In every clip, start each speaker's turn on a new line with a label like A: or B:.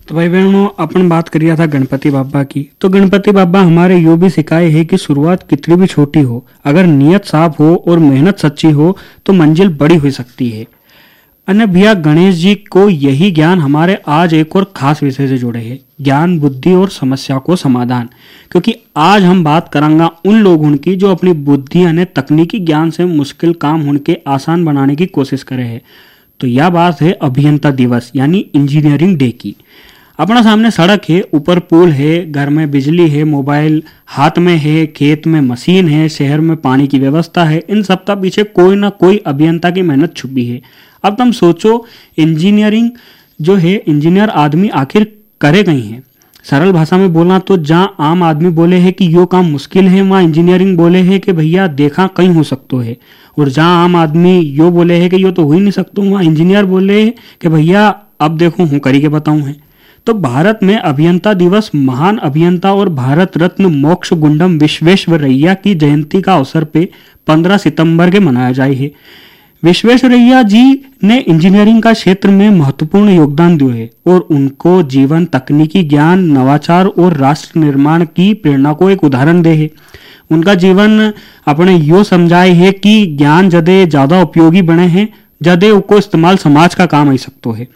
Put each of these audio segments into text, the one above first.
A: तो भाई बहनों, अपन बात कर रहा था गणपति बाबा की। तो गणपति बाबा हमारे यो भी सिखाए है कि शुरुआत कितनी भी छोटी हो, अगर नियत साफ हो और मेहनत सच्ची हो तो मंजिल बड़ी हो सकती है। अन्य भैया गणेश जी को यही ज्ञान हमारे आज एक और खास विषय से जुड़े हैं, ज्ञान बुद्धि और समस्या को समाधान। क्योंकि आज हम बात करेंगे उन लोगों की जो अपनी बुद्धि यानी तकनीकी ज्ञान से मुश्किल काम उनके आसान बनाने की कोशिश करे हैं। तो यह बात है अभियंता दिवस यानी इंजीनियरिंग डे की। अपना सामने सड़क है, ऊपर पुल है, घर में बिजली है, मोबाइल हाथ में है, खेत में मशीन है, शहर में पानी की व्यवस्था है। इन सब का पीछे कोई ना कोई अभियंता की मेहनत छुपी है। अब तुम सोचो, इंजीनियरिंग जो है, इंजीनियर आदमी आखिर करे कहीं है। सरल भाषा में बोला तो जहाँ आम आदमी बोले है कि यो काम मुश्किल है, वहाँ इंजीनियरिंग बोले है कि भैया देखा कहीं हो सकतो है। और जहाँ आम आदमी यो बोले है कि यो तो हो ही नहीं सकतो, वहाँ इंजीनियर बोले है कि भैया अब देखो हूँ करी के बताऊँ है। तो भारत में अभियंता दिवस महान अभियंता और भारत रत्न मोक्ष गुंडम विश्वेश्वरैया की जयंती का अवसर पे 15 सितंबर के मनाया जाए है। विश्वेश्वरैया जी ने इंजीनियरिंग का क्षेत्र में महत्वपूर्ण योगदान दिए है और उनको जीवन तकनीकी ज्ञान नवाचार और राष्ट्र निर्माण की प्रेरणा को एक उदाहरण दे है। उनका जीवन अपने यो समझाए है कि ज्ञान जदे ज्यादा उपयोगी बने हैं, जदे उसको इस्तेमाल समाज का काम आ सकतो है।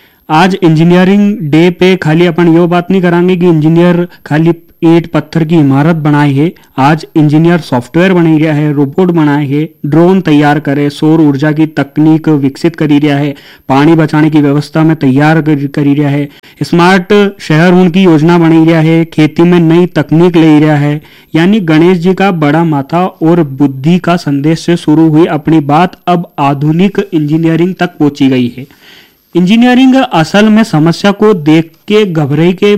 A: आज इंजीनियरिंग डे पे खाली अपन यो बात नहीं करांगे कि इंजीनियर खाली ईंट पत्थर की इमारत बनाई है। आज इंजीनियर सॉफ्टवेयर बना रहा है, रोबोट बनाए है, ड्रोन तैयार करे, सौर ऊर्जा की तकनीक विकसित करी रहा है, पानी बचाने की व्यवस्था में तैयार करी रहा है, स्मार्ट शहर उनकी योजना बनी रहा है, खेती में नई तकनीक ले रहा है। यानी गणेश जी का बड़ा माथा और बुद्धि का संदेश से शुरू हुई अपनी बात अब आधुनिक इंजीनियरिंग तक पहुंची गई है। इंजीनियरिंग असल में समस्या को देख के घबराई के